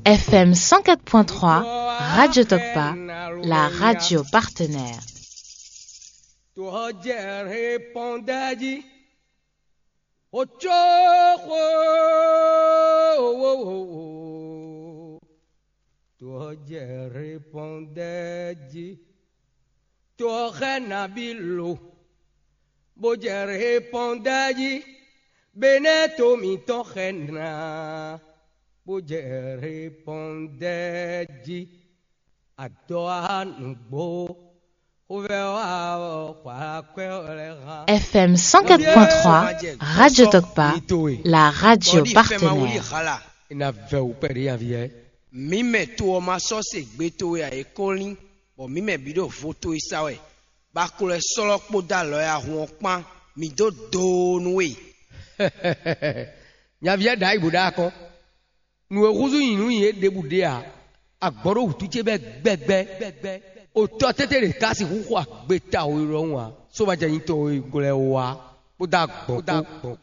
FM 104.3, Radio Tokpa, la radio partenaire. Beneto mi tochena boje répondait FM 104.3 Radio Tokpa, la radio partenaire. Mime to ma sose gbeto ya ekolin bo mime bido voto isawe ba ko le solo po da lo ya hon pan mi do nuwe. Nyavia dai budako nu eruzu yinu ye debudia agboro utuche be gbegbe o to tetere kasi hu kwa gbeta o ro wa so ba je yin to igole wa bo da gbo